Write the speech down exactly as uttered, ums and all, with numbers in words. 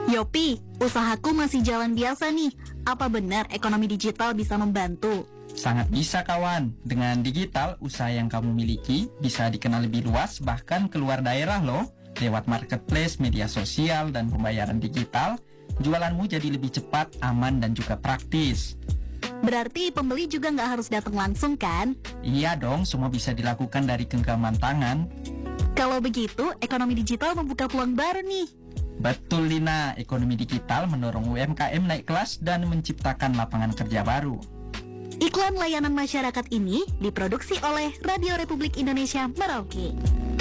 Yopi, usahaku masih jalan biasa nih. Apa benar ekonomi digital bisa membantu? Sangat bisa kawan, dengan digital usaha yang kamu miliki bisa dikenal lebih luas bahkan keluar daerah loh. Lewat marketplace, media sosial, dan pembayaran digital, jualanmu jadi lebih cepat, aman, dan juga praktis. Berarti pembeli juga nggak harus datang langsung kan? Iya dong, semua bisa dilakukan dari genggaman tangan. Kalau begitu, ekonomi digital membuka peluang baru nih. Betul Lina, ekonomi digital mendorong U M K M naik kelas dan menciptakan lapangan kerja baru. Iklan layanan masyarakat ini diproduksi oleh Radio Republik Indonesia Merauke.